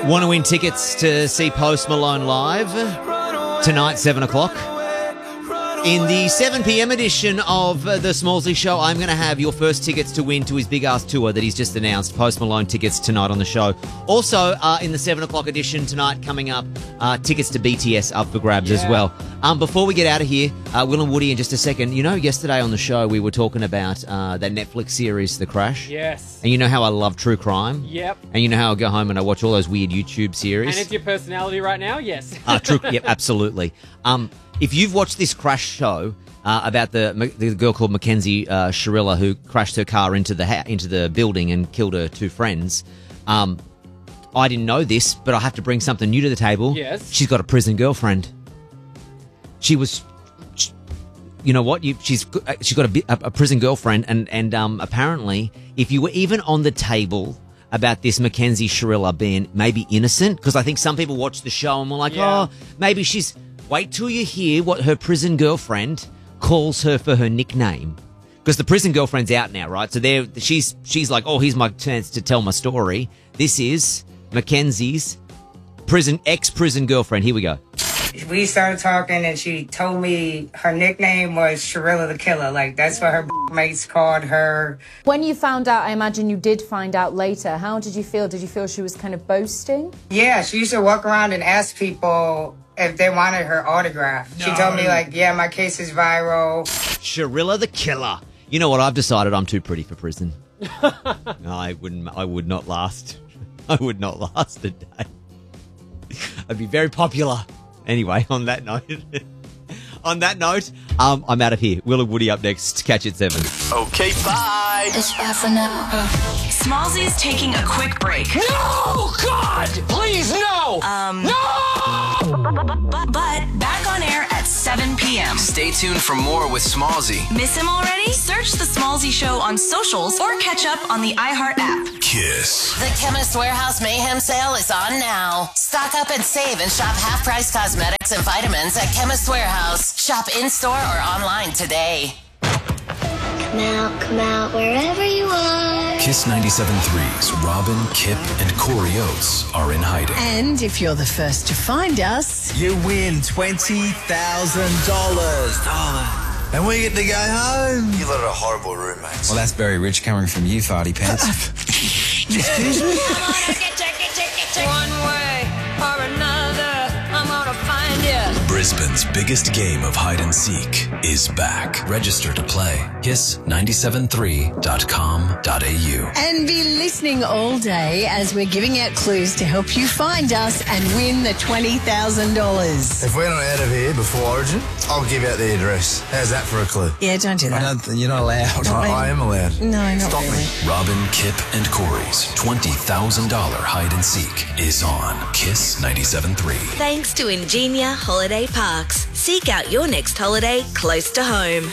Want to win tickets to see Post Malone live tonight, 7 o'clock? In the 7 p.m. edition of the Smallsy Show, I'm going to have your first tickets to win to his big-ass tour that he's just announced. Post Malone tickets tonight on the show. Also, in the 7 o'clock edition tonight coming up, tickets to BTS up for grabs as well. Before we get out of here, Will and Woody in just a second. You know, yesterday on the show we were talking about that Netflix series, The Crash? Yes. And you know how I love true crime? Yep. And you know how I go home and I watch all those weird YouTube series? And it's your personality right now? Yes. True. Yep, absolutely. If you've watched this Crash show about the girl called Mackenzie Shirilla who crashed her car into the building and killed her two friends, I didn't know this, but I have to bring something new to the table. Yes. She's got a prison girlfriend. You know what? She's got a prison girlfriend, and apparently, if you were even on the table about this Mackenzie Shirilla being maybe innocent, because I think some people watch the show and were like, oh, maybe she's. Wait till you hear what her prison girlfriend calls her for her nickname. Because the prison girlfriend's out now, right? So she's like, oh, here's my chance to tell my story. This is Mackenzie's ex-prison girlfriend. Here we go. We started talking and she told me her nickname was Shirilla the Killer. Like, that's what her mates called her. When you found out, I imagine you did find out later. How did you feel? Did you feel she was kind of boasting? Yeah, she used to walk around and ask people if they wanted her autograph. No. She told me, like, yeah, my case is viral. Shirilla the Killer. You know what? I've decided I'm too pretty for prison. I would not last. I would not last a day. I'd be very popular. Anyway, on that note, I'm out of here. Will and Woody up next. Catch you at 7. Okay, bye. It's half an hour. Smallsy's taking a quick break. No! God! Please, no! No! But back on air at 7 p.m. Stay tuned for more with Smallsy. Miss him already? Search The Smallsy Show on socials or catch up on the iHeart app. Kiss. The Chemist Warehouse Mayhem sale is on now. Stock up and save and shop half-price cosmetics and vitamins at Chemist Warehouse. Shop in-store or online today. Come out, wherever you are. Kiss 97.3's Robin, Kip, and Corey Oates are in hiding. And if you're the first to find us, you win $20,000. Oh, and we get to go home. You live in a horrible roommates. Well, that's very rich coming from you, farty pants. excuse me? Come on, check. One way or another, I'm gonna find you. Brisbane's biggest game of hide and seek is back. Register to play. Kiss973.com.au. And be listening all day as we're giving out clues to help you find us and win the $20,000. If we're not out of here before Origin, I'll give out the address. How's that for a clue? Yeah, don't do that. You're not allowed. I am allowed. No, not Stop really. me. Robin, Kip, and Corey's $20,000 hide and seek is on Kiss 97.3. Thanks to Ingenia Holiday Parks. Seek out your next holiday close to home.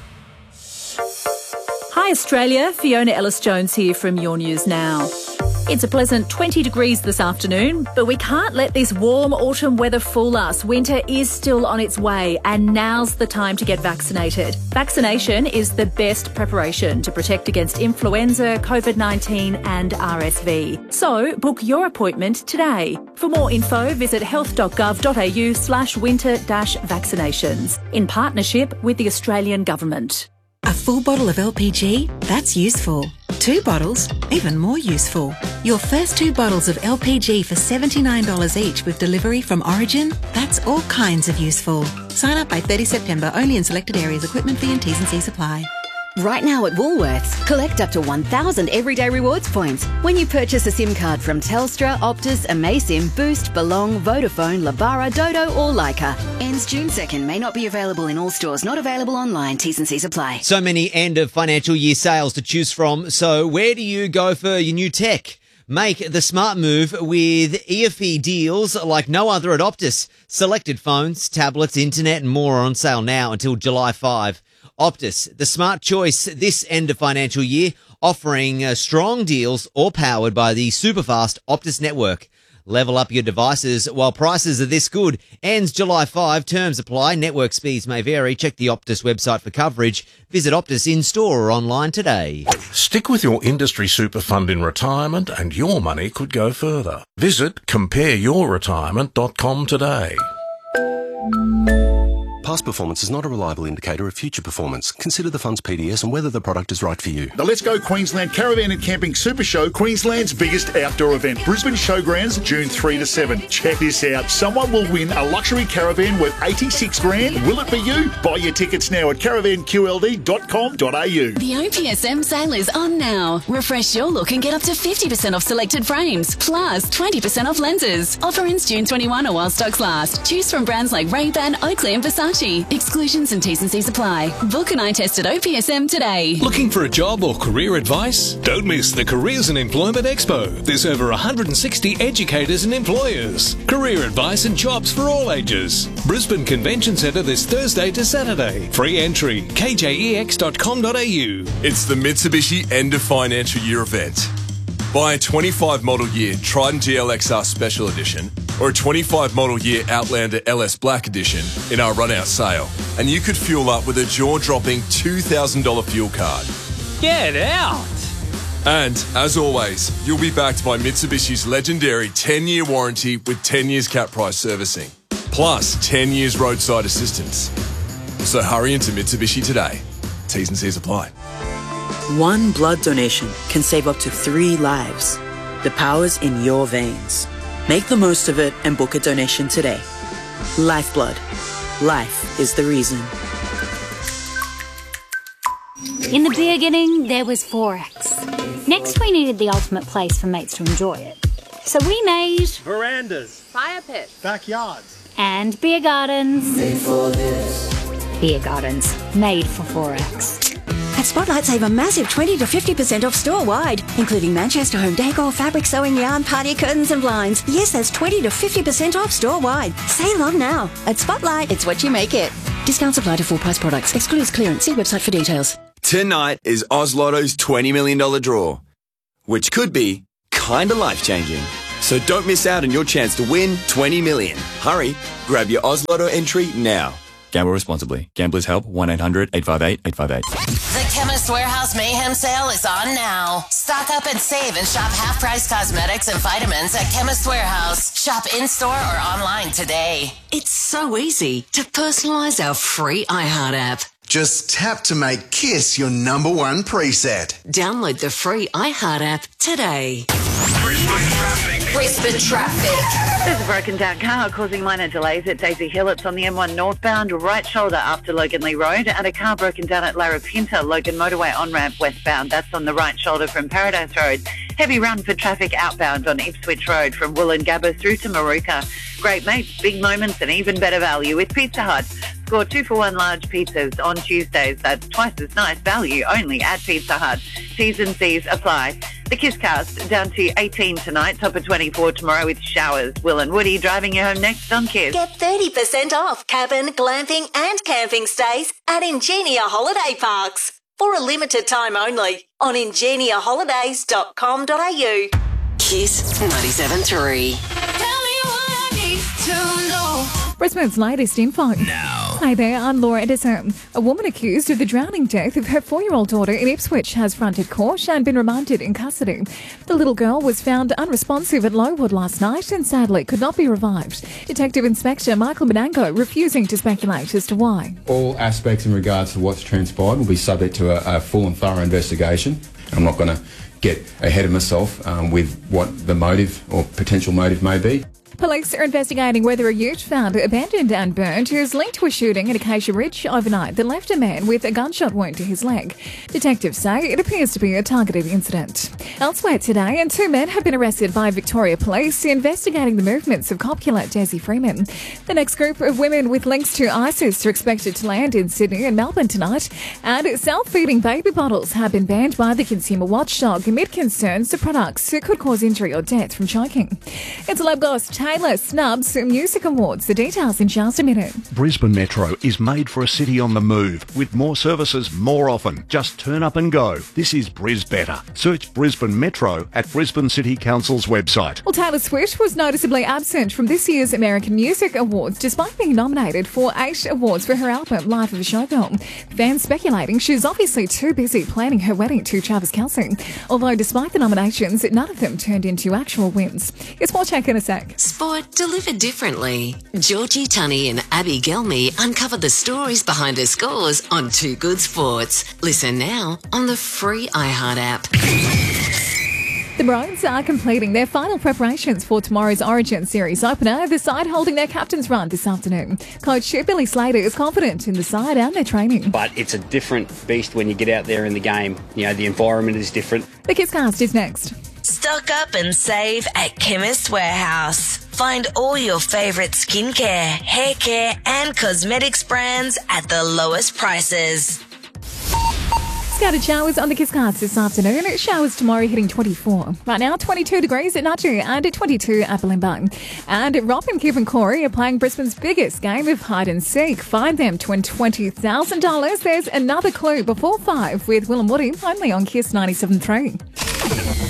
Hi Australia, Fiona Ellis-Jones here from Your News Now. It's a pleasant 20 degrees this afternoon, but we can't let this warm autumn weather fool us. Winter is still on its way, and now's the time to get vaccinated. Vaccination is the best preparation to protect against influenza, COVID-19 and RSV. So book your appointment today. For more info, visit health.gov.au/winter-vaccinations in partnership with the Australian Government. A full bottle of LPG? That's useful. 2 bottles? Even more useful. Your first 2 bottles of LPG for $79 each with delivery from Origin? That's all kinds of useful. Sign up by 30 September only in selected areas. Equipment fee and T's and C's apply. Right now at Woolworths, collect up to 1,000 Everyday Rewards points when you purchase a SIM card from Telstra, Optus, Amaysim, Boost, Belong, Vodafone, Labara, Dodo or Leica. Ends June 2nd. May not be available in all stores. Not available online. T's and C's apply. So many end of financial year sales to choose from. So where do you go for your new tech? Make the smart move with EFE deals like no other at Optus. Selected phones, tablets, internet and more are on sale now until July 5. Optus, the smart choice this end of financial year, offering strong deals all powered by the super fast Optus network. Level up your devices while prices are this good. Ends July 5. Terms apply. Network speeds may vary. Check the Optus website for coverage. Visit Optus in-store or online today. Stick with your industry super fund in retirement and your money could go further. Visit compareyourretirement.com today. Past performance is not a reliable indicator of future performance. Consider the fund's PDS and whether the product is right for you. The Let's Go Queensland Caravan and Camping Super Show, Queensland's biggest outdoor event. Brisbane Showgrounds, June 3 to 7. Check this out. Someone will win a luxury caravan worth 86 grand. Will it be you? Buy your tickets now at caravanqld.com.au. The OPSM sale is on now. Refresh your look and get up to 50% off selected frames, plus 20% off lenses. Offer ends June 21 or while stocks last. Choose from brands like Ray-Ban, Oakley and Versace. Exclusions and T's and C's apply. Book an eye test at OPSM today. Looking for a job or career advice? Don't miss the Careers and Employment Expo. There's over 160 educators and employers. Career advice and jobs for all ages. Brisbane Convention Centre this Thursday to Saturday. Free entry. kjex.com.au. It's the Mitsubishi End of Financial Year event. Buy a 25 model year Triton GLXR Special Edition or a 25 model year Outlander LS Black Edition in our run-out sale, and you could fuel up with a jaw-dropping $2,000 fuel card. Get out! And, as always, you'll be backed by Mitsubishi's legendary 10-year warranty with 10 years cap price servicing, plus 10 years roadside assistance. So hurry into Mitsubishi today. T's and C's apply. One blood donation can save up to 3 lives. The power's in your veins. Make the most of it and book a donation today. Lifeblood. Life is the reason. In the beginning, there was Forex. Next, we needed the ultimate place for mates to enjoy it. So we made verandas, fire pits, backyards, and beer gardens. Made for this. Beer gardens, made for Forex. At Spotlight, save a massive 20 to 50% off store-wide, including Manchester home decor, fabric, sewing yarn, party curtains and blinds. Yes, that's 20 to 50% off store-wide. Sale on now. At Spotlight, it's what you make it. Discounts apply to full-price products. Excludes clearance. See website for details. Tonight is Oz Lotto's $20 million draw, which could be kinda life-changing. So don't miss out on your chance to win $20 million. Hurry, grab your Oz Lotto entry now. Gamble responsibly. Gamblers Help 1-800-858-858. The Chemist Warehouse Mayhem sale is on now. Stock up and save and shop half-price cosmetics and vitamins at Chemist Warehouse. Shop in-store or online today. It's so easy to personalise our free iHeart app. Just tap to make Kiss your #1 preset. Download the free iHeart app today. Brisbane traffic. There's a broken down car causing minor delays at Daisy Hill. It's on the M1 northbound, right shoulder after Logan Lee Road, and a car broken down at Larapinta, Logan Motorway on-ramp westbound. That's on the right shoulder from Paradise Road. Heavy run for traffic outbound on Ipswich Road from Wollongabba through to Maruka. Great mates, big moments and even better value with Pizza Hut. Score 2-for-1 large pizzas on Tuesdays. That's twice as nice value only at Pizza Hut. T's and C's apply. The Kisscast down to 18 tonight, top of 24 tomorrow with showers. Will and Woody driving you home next on Kiss. Get 30% off cabin, glamping and camping stays at Ingenia Holiday Parks. For a limited time only on ingeniaholidays.com.au. Kiss 97.3. Brisbane's latest info. Now. Hi there, I'm Laura Edison. A woman accused of the drowning death of her 4-year-old daughter in Ipswich has fronted court and been remanded in custody. The little girl was found unresponsive at Lowood last night and sadly could not be revived. Detective Inspector Michael Menango refusing to speculate as to why. All aspects in regards to what's transpired will be subject to a full and thorough investigation. I'm not going to get ahead of myself with what the motive or potential motive may be. Police are investigating whether a ute found abandoned and burnt is linked to a shooting at Acacia Ridge overnight that left a man with a gunshot wound to his leg. Detectives say it appears to be a targeted incident. Elsewhere today, and 2 men have been arrested by Victoria Police investigating the movements of cop killer Desi Freeman. The next group of women with links to ISIS are expected to land in Sydney and Melbourne tonight. And self-feeding baby bottles have been banned by the Consumer Watchdog amid concerns the products could cause injury or death from choking. It's a Labgos Taylor snubs Music Awards. The details in just a minute. Brisbane Metro is made for a city on the move, with more services more often. Just turn up and go. This is Bris Better. Search Brisbane Metro at Brisbane City Council's website. Well, Taylor Swift was noticeably absent from this year's American Music Awards, despite being nominated for 8 awards for her album Life of a Showgirl. Fans speculating she's obviously too busy planning her wedding to Travis Kelce. Although despite the nominations, none of them turned into actual wins. It's more check in a sec. Sport delivered differently. Georgie Tunney and Abby Gelmy uncovered the stories behind her scores on Too Good Sports. Listen now on the free iHeart app. The Maroons are completing their final preparations for tomorrow's Origin Series opener, the side holding their captain's run this afternoon. Coach Billy Slater is confident in the side and their training. But it's a different beast when you get out there in the game. You know, the environment is different. The Kisscast is next. Stock up and save at Chemist Warehouse. Find all your favourite skincare, hair care and cosmetics brands at the lowest prices. Scattered showers on the Kisscast this afternoon. Showers tomorrow hitting 24. Right now, 22 degrees at Nutty and 22 at Bullingong. And Rob and Kip and Corey are playing Brisbane's biggest game of hide and seek. Find them to win $20,000. There's another clue before 5 with Will and Woody, only on Kiss 97.3.